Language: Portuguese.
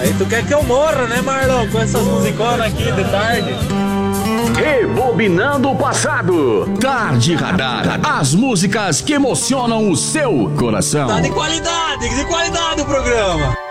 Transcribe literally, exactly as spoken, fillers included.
Aí tu quer que eu morra, né, Marlon? Com essas musiconas aqui de tarde. Rebobinando o passado. Tarde Radar. As músicas que emocionam o seu coração. Tá de qualidade, de qualidade o programa.